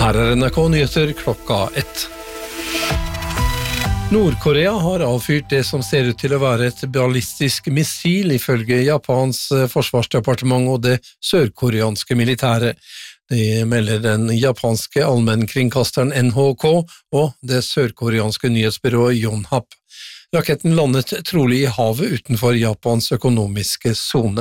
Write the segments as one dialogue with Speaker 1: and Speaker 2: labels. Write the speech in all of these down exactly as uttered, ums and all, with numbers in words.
Speaker 1: Her er N R K Nyheter klokka ett. Nord-Korea har avfyrt det som ser ut til å være et ballistisk missil ifølge Japans forsvarsdepartement og det sørkoreanske militæret. Det melder den japanske allmennkringkasteren N H K og det sørkoreanske nyhetsbyrået Yonhap. Raketten landet trolig i havet utenfor Japans økonomiske zone.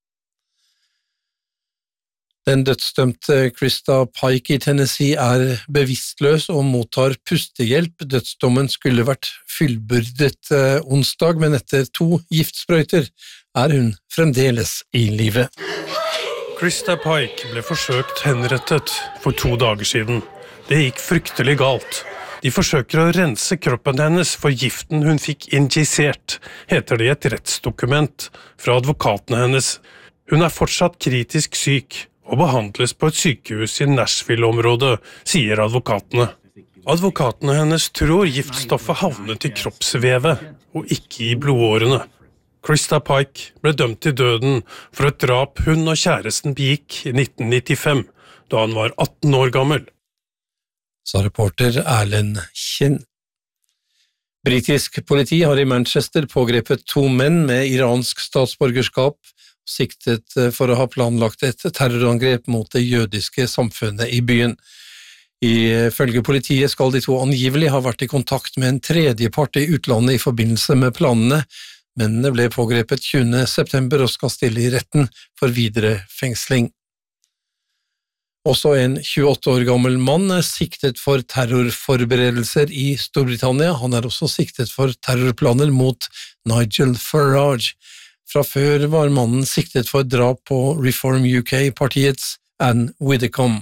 Speaker 1: Den dødsdømte Krista Pike i Tennessee er bevisstløs og mottar pustehjelp. Dødsdommen skulle vært fullbyrdet eh, onsdag, men etter to giftsprøyter er hun fremdeles i live.
Speaker 2: Krista Pike ble forsøkt henrettet for to dager siden. Det gikk fryktelig galt. De forsøker å rense kroppen hennes for giften hun fikk injisert, heter det i et rettsdokument fra advokatene hennes. Hun er fortsatt kritisk syk og behandles på et sykehus i Nashville-området, sier advokatene. Advokatene hennes tror giftstoffet havnet i kroppsvevet, og ikke i blodårene. Krista Pike ble dømt til døden for et drap hun og kjæresten begikk i nitten nittifem, da han var atten år gammel.
Speaker 1: Sa reporter Erlend Kinn. Britisk politi har i Manchester pågrepet to menn med iransk statsborgerskap, siktet for å ha planlagt et terrorangrep mot det jødiske samfunnet i byen. Ifølge politiet skal de to angivelig ha vært i kontakt med en tredjepart i utlandet i forbindelse med planene, men det ble pågrepet tjuende september og skal stille i retten for videre fengsling. Også en tjueåtte år gammel mann er siktet for terrorforberedelser i Storbritannia. Han er også siktet for terrorplaner mot Nigel Farage. Fra før var mannen siktet for drap på Reform U K-partiets Anne Widdecombe.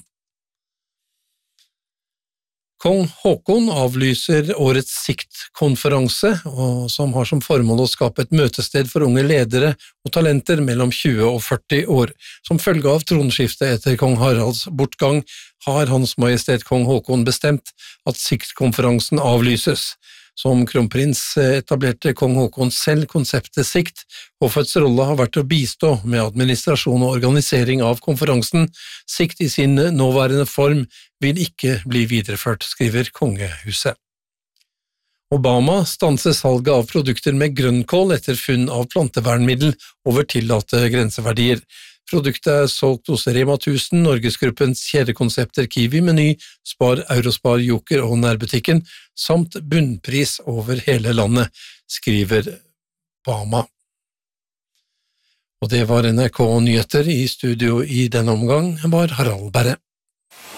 Speaker 1: Kong Haakon avlyser årets siktkonferanse, som har som formål å skape et møtested for unge ledere og talenter mellom tjue og førti år. Som følge av tronskiftet etter kong Haralds bortgang har Hans Majestet Kong Haakon bestemt at siktkonferansen avlyses. Som kronprins etablerte kong Haakon selv konseptet sikt, og Hoffets rolle har vært å bistå med administrasjon og organisering av konferansen. Sikt i sin nåværende form vil ikke bli videreført, skriver kongehuset. Obama stanser salget av produkter med grønnkål etter funn av plantevernmiddel over tillatte grenseverdier. Produktet er solgt hos Rema tusen, Norgesgruppens kjedekonsepter Kiwi, Meny, Spar, Eurospar, Joker og nærbutikken, samt bunnpris over hele landet, skriver Obama. Og det var N R K Nyheter. I studio i denne omgang var Harald Berre.